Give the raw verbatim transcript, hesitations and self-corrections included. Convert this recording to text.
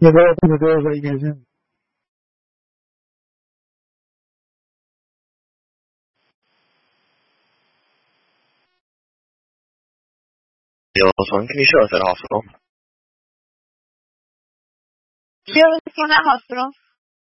نگاه نگاه آقای گزن. Son kan vi köra till Hafström. Jag från Hafström.